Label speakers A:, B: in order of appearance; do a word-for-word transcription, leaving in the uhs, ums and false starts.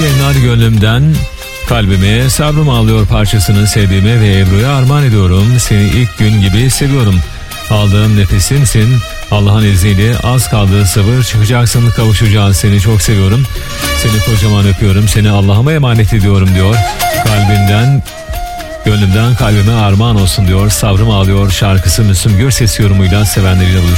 A: yayınlar. Gönlümden kalbime, sabrım ağlıyor parçasını sevdiğime ve Ebru'ya armağan ediyorum. Seni ilk gün gibi seviyorum. Aldığım nefesimsin. Allah'ın izniyle az kaldı, sabır, çıkacaksın, kavuşacağız. Seni çok seviyorum. Seni kocaman öpüyorum. Seni Allah'ıma emanet ediyorum diyor. Kalbinden, gönlümden kalbime armağan olsun diyor. Sabrım ağlıyor şarkısı Müslüm Gürses yorumuyla sevenleriyle buluşuyor.